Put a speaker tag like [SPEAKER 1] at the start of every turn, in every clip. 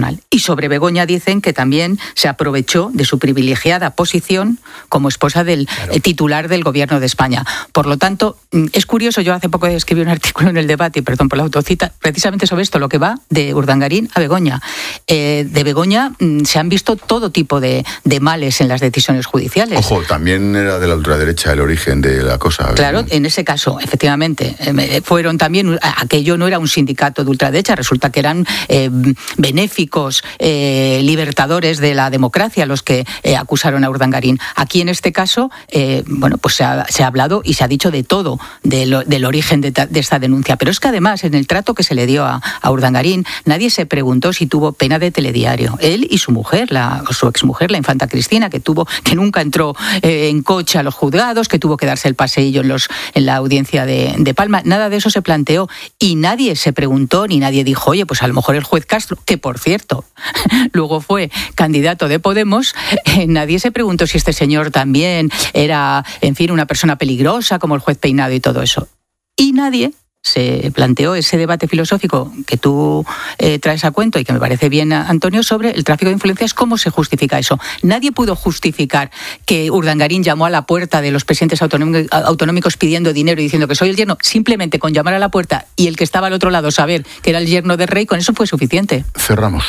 [SPEAKER 1] paternal. Y sobre Begoña dicen que también se aprovechó de su privilegiada posición como esposa del titular del Gobierno de España. Por lo tanto, es curioso, yo hace poco escribí un artículo en El Debate, perdón por la autocita, precisamente sobre esto, lo que va de Urdangarín a Begoña. De Begoña se han visto todo tipo de males en las decisiones judiciales.
[SPEAKER 2] Ojo, también era de la ultraderecha el origen de la cosa.
[SPEAKER 1] Claro, en ese caso, efectivamente, fueron también, aquello no era un sindicato de ultraderecha, resulta que eran benéficos, libertadores de la democracia los que acusaron a Urdangarín. Aquí en este caso, pues se ha hablado y se ha dicho de todo, del origen de esta denuncia. Pero es que además, en el trato que se le dio a Urdangarín, nadie se preguntó si tuvo pena de telediario. Él y su mujer, su exmujer, la infanta Cristina, que nunca entró en coche a los juzgados, que tuvo que darse el paseillo en la audiencia de Palma. Nada de eso se planteó y nadie se preguntó ni nadie dijo, oye, pues a lo mejor el juez Castro, que por cierto luego fue candidato de Podemos, nadie se preguntó si este señor también era, en fin, una persona peligrosa como el juez Peinado y todo eso. Y nadie se planteó ese debate filosófico que tú traes a cuento y que me parece bien, Antonio, sobre el tráfico de influencias. ¿Cómo se justifica eso? Nadie pudo justificar que Urdangarín llamó a la puerta de los presidentes autonómicos pidiendo dinero y diciendo que soy el yerno. Simplemente con llamar a la puerta y el que estaba al otro lado saber que era el yerno del rey, con eso fue suficiente.
[SPEAKER 2] Cerramos.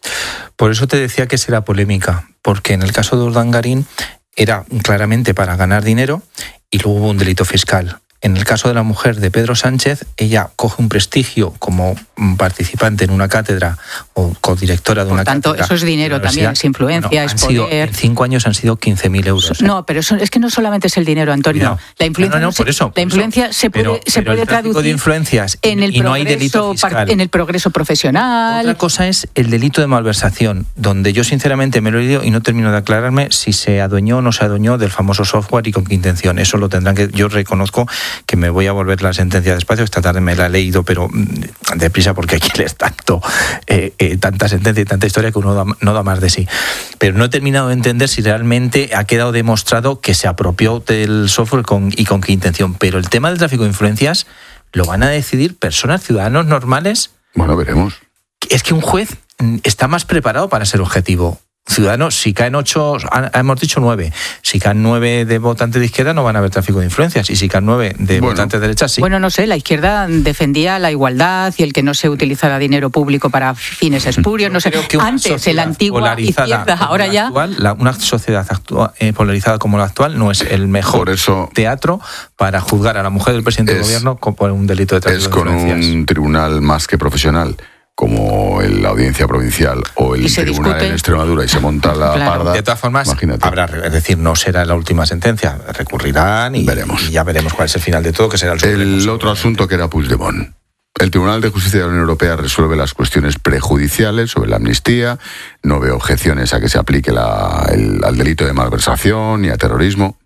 [SPEAKER 3] Por eso te decía que será polémica, porque en el caso de Urdangarín era claramente para ganar dinero y luego hubo un delito fiscal. En el caso de la mujer de Pedro Sánchez, ella coge un prestigio como participante en una cátedra o codirectora de una cátedra. Por tanto,
[SPEAKER 1] eso es dinero también, es influencia, es poder.
[SPEAKER 3] En 5 años han sido 15.000 euros.
[SPEAKER 1] No, pero eso, es que no solamente es el dinero, Antonio.
[SPEAKER 3] Cuidado.
[SPEAKER 1] La influencia,
[SPEAKER 3] por eso,
[SPEAKER 1] la influencia se puede traducir
[SPEAKER 3] de influencias
[SPEAKER 1] en el
[SPEAKER 3] y no hay delito fiscal.
[SPEAKER 1] En el progreso profesional.
[SPEAKER 3] Otra cosa es el delito de malversación, donde yo sinceramente me lo he leído y no termino de aclararme si se adueñó o no se adueñó del famoso software y con qué intención. Eso lo tendrán que... Yo reconozco que me voy a volver la sentencia despacio, esta tarde me la he leído, pero deprisa porque aquí lees tanto, tanta sentencia y tanta historia que uno no da más de sí. Pero no he terminado de entender si realmente ha quedado demostrado que se apropió del software y con qué intención. Pero el tema del tráfico de influencias lo van a decidir personas, ciudadanos normales.
[SPEAKER 2] Bueno, veremos.
[SPEAKER 3] Es que un juez está más preparado para ser objetivo. Ciudadanos, si caen 8, hemos dicho 9. Si caen 9 de votantes de izquierda no van a haber tráfico de influencias. Y si caen 9 de votantes de derecha, sí.
[SPEAKER 1] Bueno, no sé, la izquierda defendía la igualdad y el que no se utilizara dinero público para fines espurios. No sé, antes, en la antigua izquierda, ahora ya...
[SPEAKER 3] Una sociedad polarizada como la actual no es el mejor teatro para juzgar a la mujer del presidente del gobierno por un delito de tráfico de influencias.
[SPEAKER 2] Es con un tribunal más que profesional, como la Audiencia Provincial o el Tribunal en Extremadura, y se monta la parda.
[SPEAKER 3] De todas formas,
[SPEAKER 2] imagínate.
[SPEAKER 3] Es decir, no será la última sentencia. Recurrirán y ya veremos cuál es el final de todo, que será el Supremo.
[SPEAKER 2] El otro asunto que era Puigdemont. El Tribunal de Justicia de la Unión Europea resuelve las cuestiones prejudiciales sobre la amnistía. No veo objeciones a que se aplique al delito de malversación ni a terrorismo.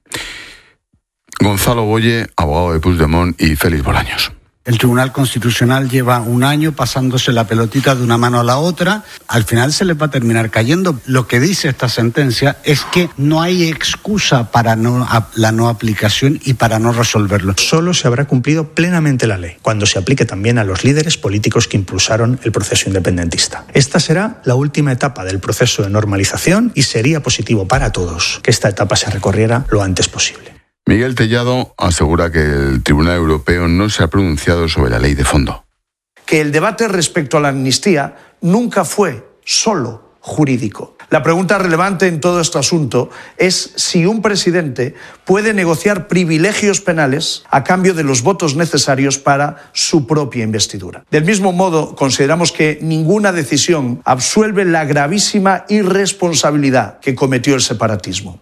[SPEAKER 2] Gonzalo Boye, abogado de Puigdemont, y Félix Bolaños.
[SPEAKER 4] El Tribunal Constitucional lleva un año pasándose la pelotita de una mano a la otra. Al final se les va a terminar cayendo. Lo que dice esta sentencia es que no hay excusa para la no aplicación y para no resolverlo.
[SPEAKER 5] Solo se habrá cumplido plenamente la ley cuando se aplique también a los líderes políticos que impulsaron el proceso independentista. Esta será la última etapa del proceso de normalización y sería positivo para todos que esta etapa se recorriera lo antes posible.
[SPEAKER 2] Miguel Tellado asegura que el Tribunal Europeo no se ha pronunciado sobre la ley de fondo.
[SPEAKER 6] Que el debate respecto a la amnistía nunca fue solo jurídico. La pregunta relevante en todo este asunto es si un presidente puede negociar privilegios penales a cambio de los votos necesarios para su propia investidura. Del mismo modo, consideramos que ninguna decisión absuelve la gravísima irresponsabilidad que cometió el separatismo.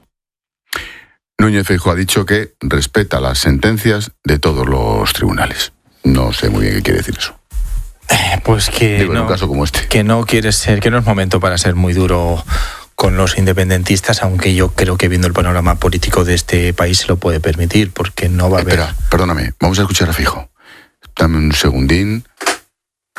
[SPEAKER 2] Núñez Feijóo ha dicho que respeta las sentencias de todos los tribunales. No sé muy bien qué quiere decir eso.
[SPEAKER 3] Pues que
[SPEAKER 2] en un caso como este.
[SPEAKER 3] Que no es momento para ser muy duro con los independentistas, aunque yo creo que viendo el panorama político de este país se lo puede permitir, porque no va a haber...
[SPEAKER 2] Espera, perdóname, vamos a escuchar a Feijóo. Dame un segundín.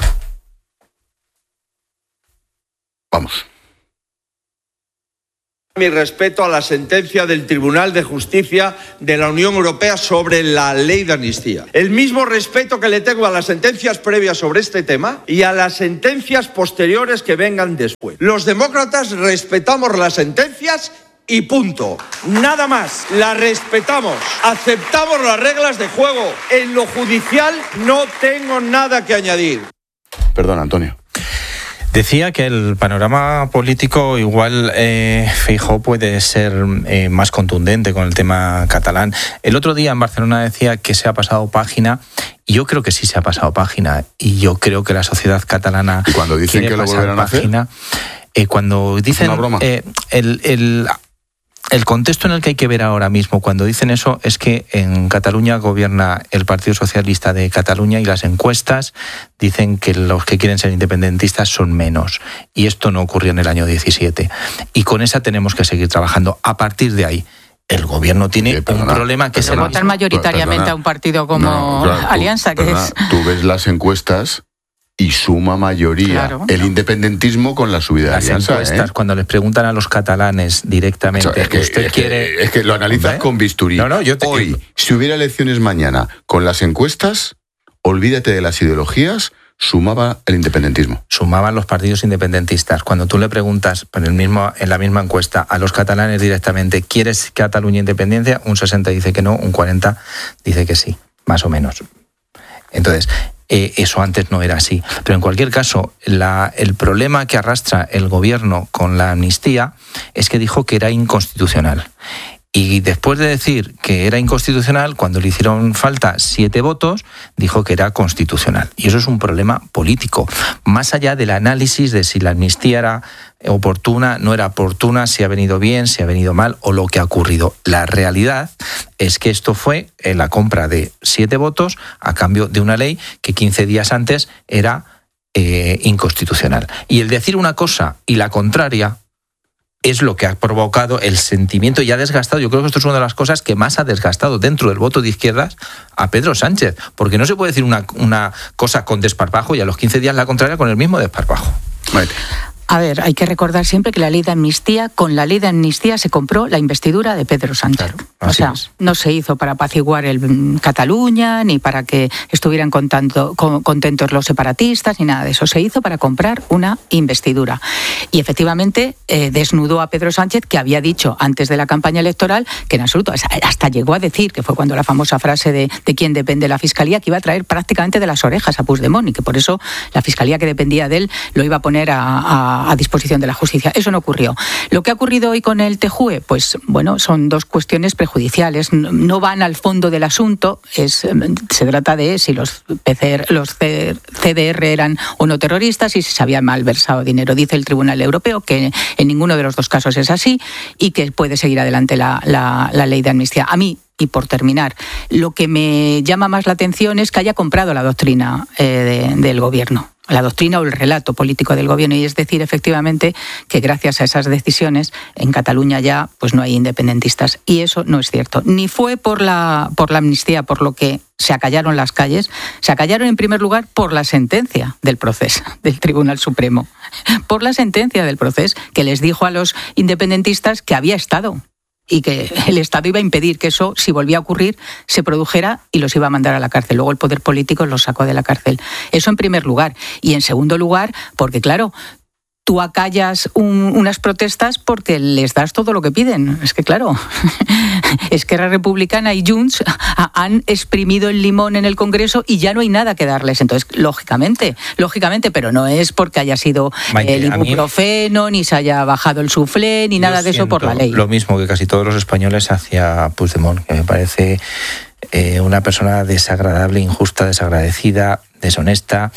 [SPEAKER 2] Vamos.
[SPEAKER 7] Mi respeto a la sentencia del Tribunal de Justicia de la Unión Europea sobre la ley de amnistía. El mismo respeto que le tengo a las sentencias previas sobre este tema y a las sentencias posteriores que vengan después. Los demócratas respetamos las sentencias y punto. Nada más. Las respetamos. Aceptamos las reglas de juego. En lo judicial no tengo nada que añadir.
[SPEAKER 2] Perdón, Antonio.
[SPEAKER 3] Decía que el panorama político igual Feijóo puede ser más contundente con el tema catalán. El otro día en Barcelona decía que se ha pasado página, y yo creo que sí se ha pasado página, y yo creo que la sociedad catalana...
[SPEAKER 2] ¿Y cuando dicen que lo volverán a hacer?
[SPEAKER 3] Cuando dicen...
[SPEAKER 2] ¿Es una broma?
[SPEAKER 3] El contexto en el que hay que ver ahora mismo cuando dicen eso es que en Cataluña gobierna el Partido Socialista de Cataluña y las encuestas dicen que los que quieren ser independentistas son menos. Y esto no ocurrió en el año 17. Y con esa tenemos que seguir trabajando. A partir de ahí, el gobierno tiene un problema que es el...
[SPEAKER 1] votar mayoritariamente a un partido como Alianza,
[SPEAKER 2] Tú ves las encuestas... Y suma mayoría el independentismo con la subida de Alianza.
[SPEAKER 3] Encuestas, cuando les preguntan a los catalanes directamente,
[SPEAKER 2] es que lo analizas con bisturí. Hoy, si hubiera elecciones mañana con las encuestas, olvídate de las ideologías, sumaba el independentismo.
[SPEAKER 3] Sumaban los partidos independentistas. Cuando tú le preguntas en la misma encuesta a los catalanes directamente, ¿quieres Cataluña independencia? Un 60 dice que no, un 40 dice que sí, más o menos. Entonces... eso antes no era así. Pero en cualquier caso, el problema que arrastra el gobierno con la amnistía es que dijo que era inconstitucional. Y después de decir que era inconstitucional, cuando le hicieron falta 7 votos, dijo que era constitucional. Y eso es un problema político. Más allá del análisis de si la amnistía era oportuna, no era oportuna, si ha venido bien, si ha venido mal o lo que ha ocurrido. La realidad es que esto fue la compra de 7 votos a cambio de una ley que 15 días antes era inconstitucional. Y el decir una cosa y la contraria es lo que ha provocado el sentimiento y ha desgastado. Yo creo que esto es una de las cosas que más ha desgastado dentro del voto de izquierdas a Pedro Sánchez, porque no se puede decir una cosa con desparpajo y a los 15 días la contraria con el mismo desparpajo.
[SPEAKER 2] Vale.
[SPEAKER 1] A ver, hay que recordar siempre que con la ley de amnistía se compró la investidura de Pedro Sánchez. Claro, no se hizo para apaciguar Cataluña, ni para que estuvieran contentos los separatistas, ni nada de eso. Se hizo para comprar una investidura. Y efectivamente desnudó a Pedro Sánchez, que había dicho antes de la campaña electoral que en absoluto, hasta llegó a decir, que fue cuando la famosa frase de quién depende la Fiscalía, que iba a traer prácticamente de las orejas a Puigdemont y que por eso la Fiscalía que dependía de él lo iba a poner a disposición de la justicia. Eso no ocurrió. Lo que ha ocurrido hoy con el TJUE, pues bueno, son dos cuestiones prejudiciales. No van al fondo del asunto. Se trata de si los CDR eran o no terroristas y si se había malversado dinero. Dice el Tribunal Europeo que en ninguno de los dos casos es así y que puede seguir adelante la ley de amnistía. A mí, y por terminar, lo que me llama más la atención es que haya comprado la doctrina del gobierno. La doctrina o el relato político del gobierno, y es decir, efectivamente, que gracias a esas decisiones en Cataluña ya pues no hay independentistas. Y eso no es cierto. Ni fue por la amnistía, por lo que se acallaron las calles. Se acallaron en primer lugar por la sentencia del proceso del Tribunal Supremo. Por la sentencia del proceso que les dijo a los independentistas que había estado y que el Estado iba a impedir que eso, si volvía a ocurrir, se produjera y los iba a mandar a la cárcel. Luego el poder político los sacó de la cárcel. Eso en primer lugar. Y en segundo lugar, porque claro, tú acallas unas protestas porque les das todo lo que piden. Es que claro, Esquerra Republicana y Junts han exprimido el limón en el Congreso y ya no hay nada que darles. Entonces, lógicamente, pero no es porque haya sido el ibuprofeno, ni se haya bajado el suflé, ni nada de eso por la ley.
[SPEAKER 3] Lo mismo que casi todos los españoles hacia Puigdemont, que me parece una persona desagradable, injusta, desagradecida, deshonesta.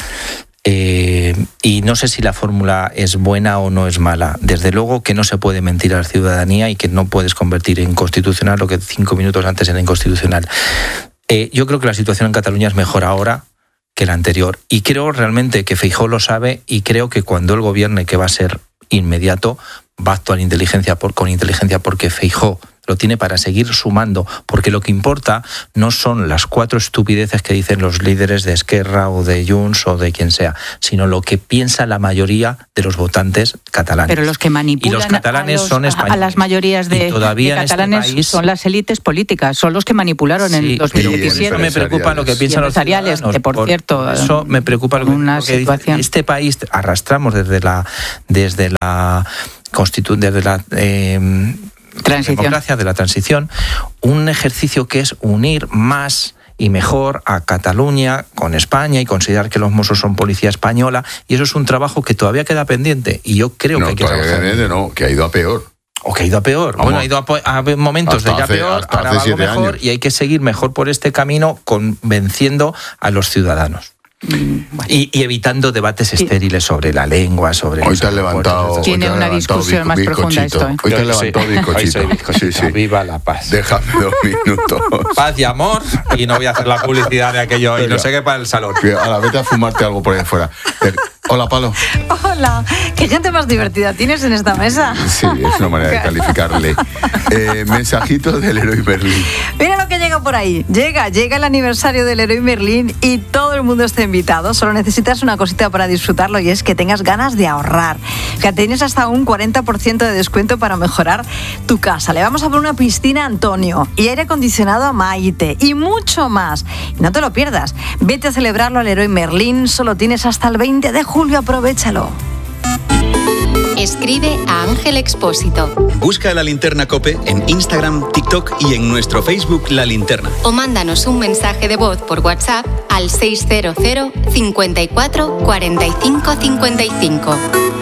[SPEAKER 3] Y no sé si la fórmula es buena o no es mala. Desde luego que no se puede mentir a la ciudadanía y que no puedes convertir en constitucional lo que 5 minutos antes era inconstitucional. Yo creo que la situación en Cataluña es mejor ahora que la anterior. Y creo realmente que Feijóo lo sabe y creo que cuando él gobierne, que va a ser inmediato, va a actuar con inteligencia porque Feijóo lo tiene para seguir sumando, porque lo que importa no son las 4 estupideces que dicen los líderes de Esquerra o de Junts o de quien sea, sino lo que piensa la mayoría de los votantes catalanes.
[SPEAKER 1] Pero los que manipulan
[SPEAKER 3] y los catalanes son españoles.
[SPEAKER 1] A las mayorías de catalanes este país, son las élites políticas, son los que manipularon en 2017.
[SPEAKER 3] Eso me preocupa lo que piensan los ciudadanos.
[SPEAKER 1] Que por cierto,
[SPEAKER 3] eso me preocupa lo que dice. Este país arrastramos desde la democracia de la transición, un ejercicio que es unir más y mejor a Cataluña con España y considerar que los Mossos son policía española, y eso es un trabajo que todavía queda pendiente, y yo creo que hay que trabajar.
[SPEAKER 2] Que ha ido a peor.
[SPEAKER 3] O que ha ido a peor. Vamos, bueno, ha ido a momentos de ya peor, ahora va algo mejor años. Y hay que seguir mejor por este camino, convenciendo a los ciudadanos. Bueno. Y evitando debates estériles sobre la lengua, sobre...
[SPEAKER 2] Hoy te has levantado...
[SPEAKER 1] Tiene una discusión más profunda esto.
[SPEAKER 2] Hoy te has levantado bizcochito.
[SPEAKER 3] Sí. Viva la paz.
[SPEAKER 2] Déjame 2 minutos.
[SPEAKER 3] Paz y amor, y no voy a hacer la publicidad de aquello y no sé qué para el salón.
[SPEAKER 2] Ahora vete a fumarte algo por ahí afuera. Hola, Palo.
[SPEAKER 8] Hola, qué gente más divertida tienes en esta mesa.
[SPEAKER 2] Sí, es una manera de calificarle. Mensajito del Leroy Merlin.
[SPEAKER 8] Mira lo que llega por ahí. Llega el aniversario del Leroy Merlin y todo el mundo está invitado. Solo necesitas una cosita para disfrutarlo, y es que tengas ganas de ahorrar. Que tienes hasta un 40% de descuento para mejorar tu casa. Le vamos a poner una piscina a Antonio y aire acondicionado a Maite y mucho más. Y no te lo pierdas. Vete a celebrarlo al Leroy Merlin. Solo tienes hasta el 20 de julio. Aprovéchalo.
[SPEAKER 9] Escribe a Ángel Expósito.
[SPEAKER 10] Busca La Linterna COPE en Instagram, TikTok y en nuestro Facebook La Linterna.
[SPEAKER 9] O mándanos un mensaje de voz por WhatsApp al 600 54 45 55.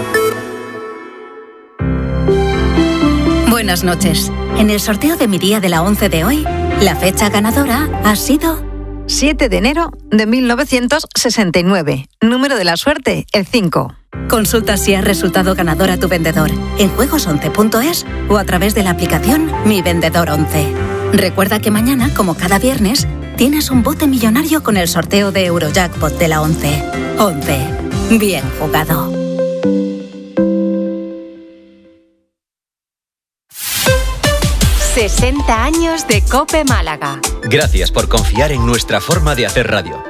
[SPEAKER 11] Buenas noches. En el sorteo de mi día de la 11 de hoy, la fecha ganadora ha sido
[SPEAKER 8] 7 de enero de 1969. Número de la suerte, el 5.
[SPEAKER 11] Consulta si has resultado ganador a tu vendedor en juegos11.es o a través de la aplicación Mi Vendedor 11. Recuerda que mañana, como cada viernes, tienes un bote millonario con el sorteo de Eurojackpot de la 11. 11. Bien jugado.
[SPEAKER 9] ...60 años de COPE Málaga.
[SPEAKER 10] Gracias por confiar en nuestra forma de hacer radio.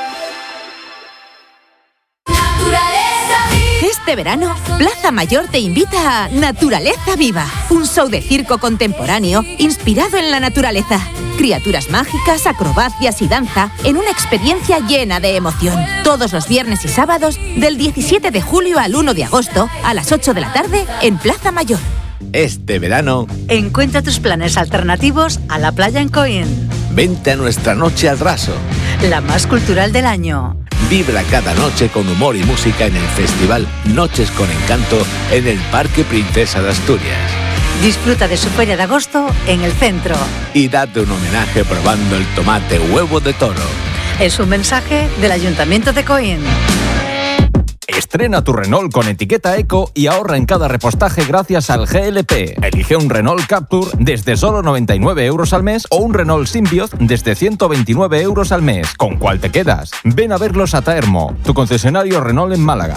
[SPEAKER 12] Este verano, Plaza Mayor te invita a Naturaleza Viva, un show de circo contemporáneo inspirado en la naturaleza. Criaturas mágicas, acrobacias y danza en una experiencia llena de emoción. Todos los viernes y sábados, del 17 de julio al 1 de agosto, a las 8 de la tarde, en Plaza Mayor.
[SPEAKER 13] Este verano,
[SPEAKER 8] encuentra tus planes alternativos a la playa en Coín.
[SPEAKER 13] Vente a nuestra noche al raso,
[SPEAKER 8] la más cultural del año.
[SPEAKER 13] Vibra cada noche con humor y música en el festival Noches con Encanto en el Parque Princesa de Asturias.
[SPEAKER 8] Disfruta de su feria de agosto en el centro.
[SPEAKER 13] Y date un homenaje probando el tomate huevo de toro.
[SPEAKER 8] Es un mensaje del Ayuntamiento de Coín.
[SPEAKER 14] Estrena tu Renault con etiqueta Eco y ahorra en cada repostaje gracias al GLP. Elige un Renault Captur desde solo 99 euros al mes o un Renault Symbioz desde 129 euros al mes. ¿Con cuál te quedas? Ven a verlos a Taermo, tu concesionario Renault en Málaga.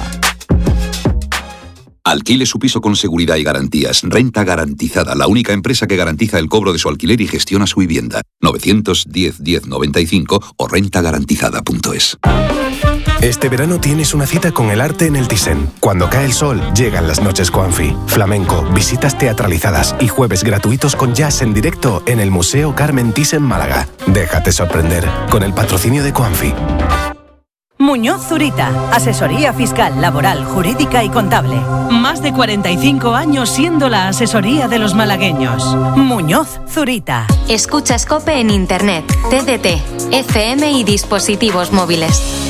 [SPEAKER 15] Alquile su piso con seguridad y garantías. Renta Garantizada, la única empresa que garantiza el cobro de su alquiler y gestiona su vivienda. 910 1095 o rentagarantizada.es.
[SPEAKER 16] Este verano tienes una cita con el arte en el Thyssen. Cuando cae el sol, llegan las noches Coanfi. Flamenco, visitas teatralizadas y jueves gratuitos con jazz en directo en el Museo Carmen Thyssen Málaga. Déjate sorprender con el patrocinio de Coanfi.
[SPEAKER 17] Muñoz Zurita, asesoría fiscal, laboral, jurídica y contable. Más de 45 años siendo la asesoría de los malagueños. Muñoz Zurita.
[SPEAKER 9] Escuchas COPE en Internet, TDT, FM y dispositivos móviles.